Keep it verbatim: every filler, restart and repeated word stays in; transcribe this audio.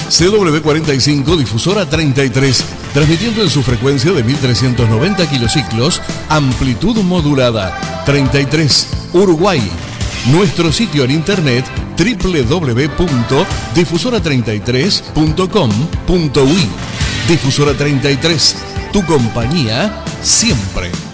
C W cuarenta y cinco, difusora treinta y tres, transmitiendo en su frecuencia de mil trescientos noventa kilociclos, amplitud modulada. treinta y tres, Uruguay. Nuestro sitio en internet doble u doble u doble u punto difusora treinta y tres punto com punto u i. Difusora treinta y tres, tu compañía siempre.